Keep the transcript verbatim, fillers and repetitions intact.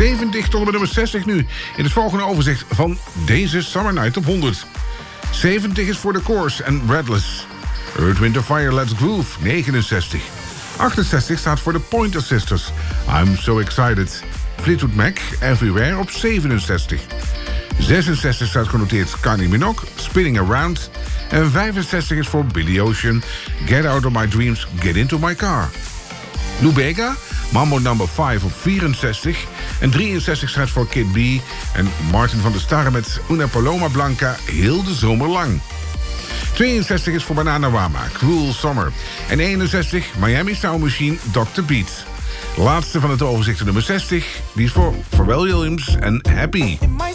zeventig tot en met nummer zestig nu. In het volgende overzicht van deze Summer Night op honderd. zeventig is voor The Course en Breathless. Earth, Wind and Fire, Let's Groove, negenenzestig. achtenzestig staat voor The Pointer Sisters. I'm So Excited. Fleetwood Mac, Everywhere op zevenenzestig. zesenzestig staat genoteerd Kylie Minogue, Spinning Around. En vijfenzestig is voor Billy Ocean, Get Out of My Dreams, Get Into My Car. Lou Bega, Mambo number vijf op vierenzestig. En drieënzestig staat voor Kid B. En Martin van der Starre met Una Paloma Blanca, heel de zomer lang. tweeënzestig is voor Bananarama, Cruel Summer. En eenenzestig, Miami Sound Machine, doctor Beat. Laatste van het overzicht, nummer zestig, die is voor Pharrell Williams en Happy.